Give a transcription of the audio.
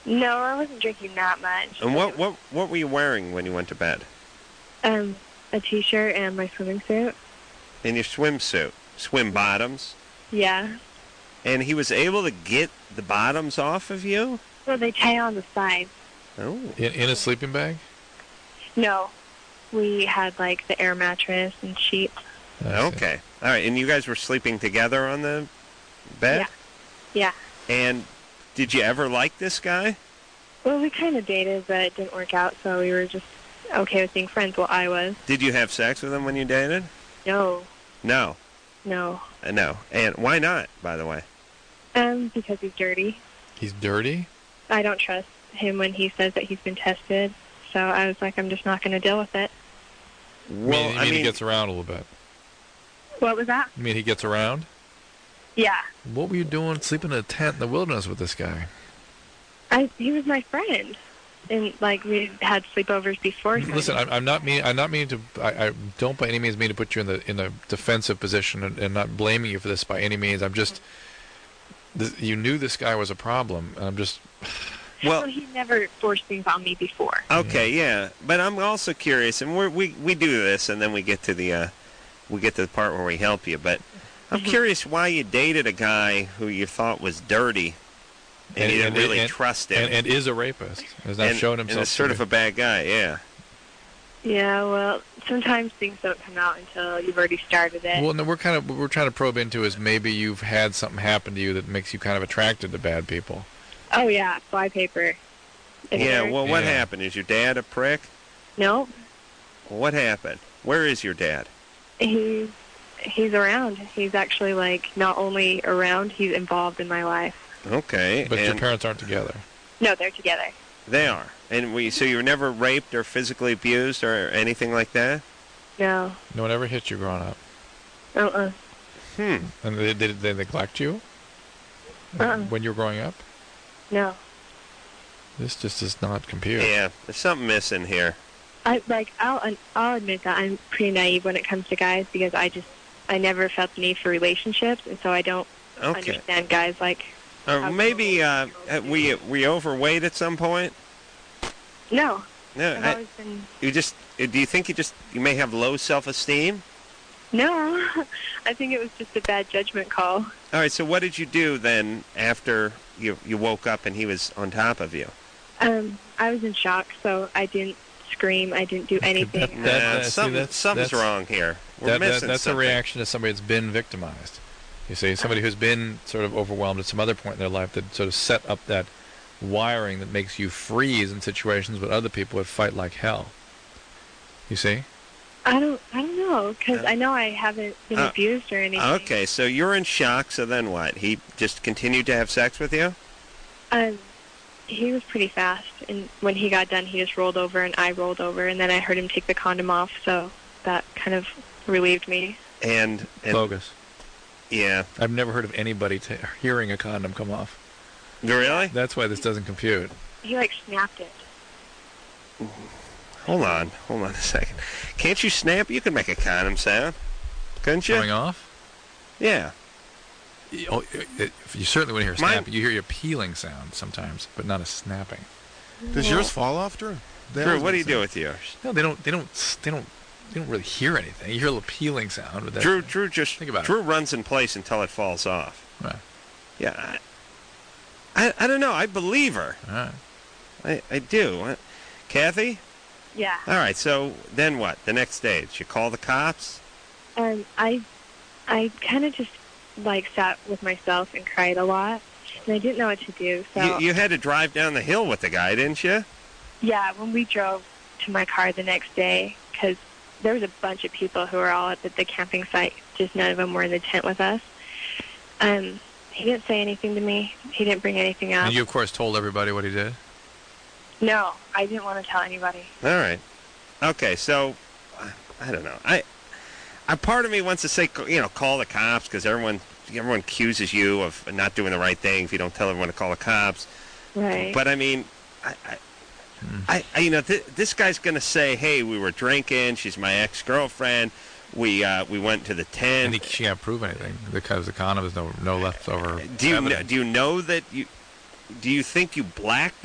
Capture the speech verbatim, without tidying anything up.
No, I wasn't drinking that much. And what, what, what were you wearing when you went to bed? Um, a T-shirt and my swimming suit. In your swimsuit? Swim bottoms? Yeah. And he was able to get the bottoms off of you? Well, they tie on the sides. Oh. In, in a sleeping bag? No. We had, like, the air mattress and sheets. Okay. All right. And you guys were sleeping together on the bed? Yeah. Yeah. And did you ever like this guy? Well, we kind of dated, but it didn't work out, so we were just okay with being friends. Well, I was. Did you have sex with him when you dated? No. No. No. Uh, no. And why not, by the way? Um, because he's dirty. He's dirty? I don't trust him when he says that he's been tested, so I was like, I'm just not going to deal with it. Well, you mean, you I mean mean, he gets around a little bit. What was that? You mean he gets around? Yeah. What were you doing sleeping in a tent in the wilderness with this guy? I he was my friend, and like we had sleepovers before. Listen, I'm, I'm not mean. I'm not meaning to. I, I don't by any means mean to put you in the in a defensive position, and, and not blaming you for this by any means. I'm just. This, you knew this guy was a problem, and I'm just. Well, well, he never forced things on me before. Okay, yeah, but I'm also curious, and we're, we we do this, and then we get to the uh, we get to the part where we help you. But I'm Mm-hmm. curious why you dated a guy who you thought was dirty, and, And- you didn't and- really and- trust him, And, and is a rapist. Has not and, shown and himself. is sort to of be. a bad guy. Yeah. Yeah, well, sometimes things don't come out until you've already started it. Well, no, we're kind of what we're trying to probe into is maybe you've had something happen to you that makes you kind of attracted to bad people. Oh yeah, flypaper. Yeah. Well, what Yeah. happened? Is your dad a prick? No, What happened? Where is your dad? he's he's around. He's actually like not only around, he's involved in my life. Okay. But your and parents aren't together. No, they're together. they are. And we. So you were never raped or physically abused or anything like that? No. No one ever hit you growing up. Uh-uh. Hmm. And they, did they neglect you Uh-uh. when you were growing up? No. This just does not compute. Yeah. There's something missing here. I like I'll I'll admit that I'm pretty naive when it comes to guys because I just I never felt the need for relationships, and so I don't Okay. understand guys like. Or how maybe uh, girls were you, were you overweight at some point? No. No. I've I, always been. you just. Do you think you just you may have low self-esteem? No, I think it was just a bad judgment call. All right. So what did you do then after you you woke up and he was on top of you? Um, I was in shock, so I didn't scream. I didn't do anything. That- Nah, that- see, something, that's- something's that's- wrong here. We're That, that, missing that's something. a reaction to somebody that's been victimized. You see, somebody who's been sort of overwhelmed at some other point in their life that sort of set up that wiring that makes you freeze in situations where other people would fight like hell. You see? I don't. I don't know because I know I haven't been Uh, abused or anything. Okay. So you're in shock. So then what? He just continued to have sex with you? Um, he was pretty fast, and when he got done, he just rolled over, and I rolled over, and then I heard him take the condom off, so that kind of relieved me. And, and Bogus. yeah. I've never heard of anybody t- hearing a condom come off. Really? That's why this doesn't compute. He like snapped it. Hold on. Hold on a second. Can't you snap? You can make a condom sound. Couldn't you? Coming off? Yeah. Y- Oh, it- it- you certainly wouldn't hear Mine- snapping. You hear a peeling sound sometimes, but not a snapping. Does yours fall off, Drew? They Drew, always what do you say- do with yours? No, they don't. They don't. s- They don't. You don't really hear anything. You hear a little peeling sound. But that's, Drew, Drew just Think about it. Drew runs in place until it falls off. Right. Yeah, I, I, I don't know. I believe her. All right. I, I do. Uh, Kathy? Yeah. All right. So then what? The next stage? You call the cops? Um, I, I kind of just like sat with myself and cried a lot, and I didn't know what to do. So You, you had to drive down the hill with the guy, didn't you? yeah, when we drove to my car the next day, because there was a bunch of people who were all at the, the camping site, just none of them were in the tent with us. Um, he didn't say anything to me. He didn't bring anything up. And you, of course, told everybody what he did. No, I didn't want to tell anybody. All right. Okay. So I don't know. I, I part of me wants to say, you know, call the cops because everyone everyone accuses you of not doing the right thing if you don't tell everyone to call the cops. Right. But I mean, I, I, I, I you know, th- this guy's gonna say, "Hey, we were drinking. She's my ex-girlfriend. We uh, we went to the tent." And he, she can't prove anything because the condom is no no leftover. do you evidence. kn- do you know that you do you think you blacked